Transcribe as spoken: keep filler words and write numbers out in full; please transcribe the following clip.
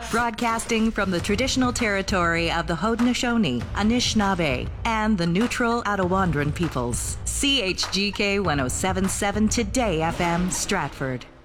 Broadcasting from the traditional territory of the Haudenosaunee, Anishinaabe, and the neutral Attawandaron peoples. C H G K one oh seven point seven Today F M, Stratford.